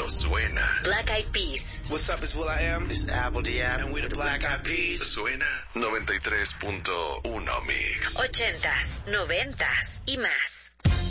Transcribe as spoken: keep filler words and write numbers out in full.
Esto suena. Black Eyed Peas. What's up, it's Will I Am. It's Apple Diab. And we're the Black Eyed Peas. Suena noventa y tres punto uno Mix. Ochentas, noventas y más.